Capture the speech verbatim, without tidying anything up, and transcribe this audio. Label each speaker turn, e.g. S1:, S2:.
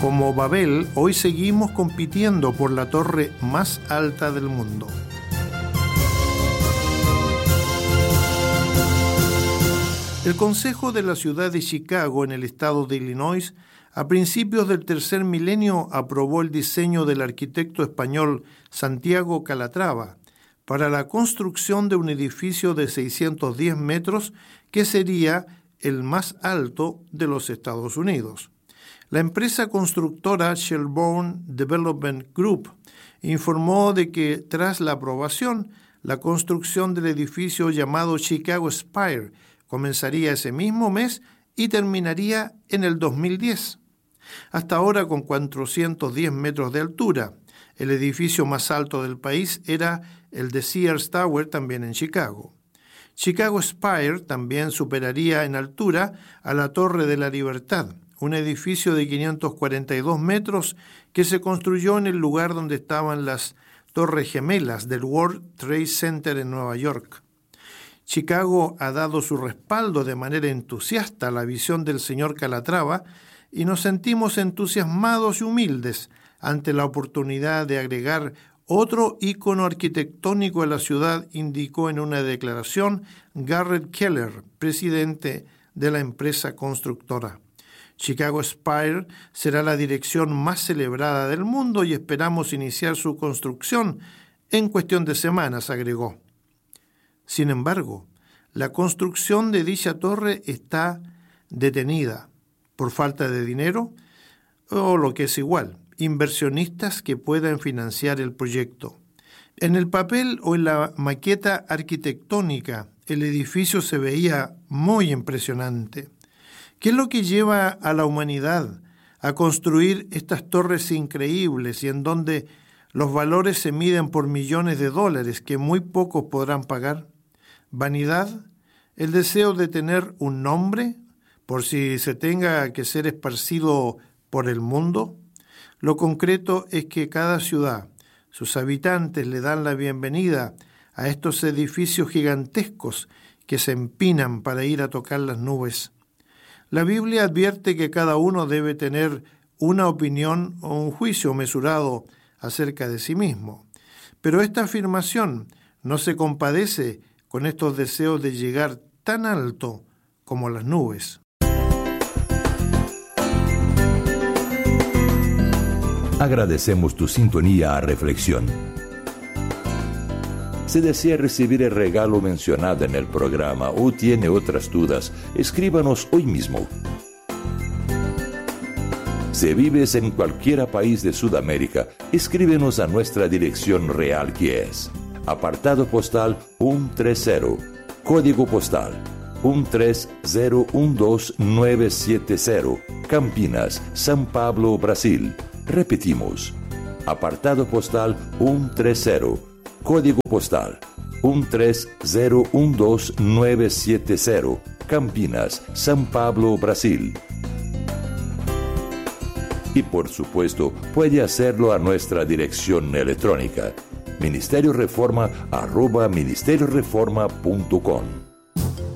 S1: Como Babel, hoy seguimos compitiendo por la torre más alta del mundo. El Consejo de la Ciudad de Chicago, en el estado de Illinois, a principios del tercer milenio aprobó el diseño del arquitecto español Santiago Calatrava para la construcción de un edificio de seiscientos diez metros que sería el más alto de los Estados Unidos. La empresa constructora Shelbourne Development Group informó de que tras la aprobación, la construcción del edificio llamado Chicago Spire comenzaría ese mismo mes y terminaría en el dos mil diez. Hasta ahora, con cuatrocientos diez metros de altura, el edificio más alto del país era el de Sears Tower, también en Chicago. Chicago Spire también superaría en altura a la Torre de la Libertad, un edificio de quinientos cuarenta y dos metros que se construyó en el lugar donde estaban las Torres Gemelas del World Trade Center en Nueva York. Chicago ha dado su respaldo de manera entusiasta a la visión del señor Calatrava y nos sentimos entusiasmados y humildes ante la oportunidad de agregar otro ícono arquitectónico a la ciudad, indicó en una declaración Garrett Keller, presidente de la empresa constructora. Chicago Spire será la dirección más celebrada del mundo y esperamos iniciar su construcción en cuestión de semanas, agregó. Sin embargo, la construcción de dicha torre está detenida por falta de dinero o, lo que es igual, inversionistas que puedan financiar el proyecto. En el papel o en la maqueta arquitectónica, el edificio se veía muy impresionante. ¿Qué es lo que lleva a la humanidad a construir estas torres increíbles y en donde los valores se miden por millones de dólares que muy pocos podrán pagar? ¿Vanidad? ¿El deseo de tener un nombre por si se tenga que ser esparcido por el mundo? Lo concreto es que cada ciudad, sus habitantes le dan la bienvenida a estos edificios gigantescos que se empinan para ir a tocar las nubes. La Biblia advierte que cada uno debe tener una opinión o un juicio mesurado acerca de sí mismo. Pero esta afirmación no se compadece con estos deseos de llegar tan alto como las nubes.
S2: Agradecemos tu sintonía a reflexión. Si desea recibir el regalo mencionado en el programa o tiene otras dudas, escríbanos hoy mismo. Si vives en cualquier país de Sudamérica, escríbenos a nuestra dirección real, que es apartado postal ciento treinta, código postal uno tres cero uno dos nueve siete cero, Campinas, São Paulo, Brasil. Repetimos, apartado postal ciento treinta, código postal uno tres cero uno dos nueve siete cero, Campinas, São Paulo, Brasil. Y por supuesto, puede hacerlo a nuestra dirección electrónica, ministerio reforma arroba ministerio reforma punto com.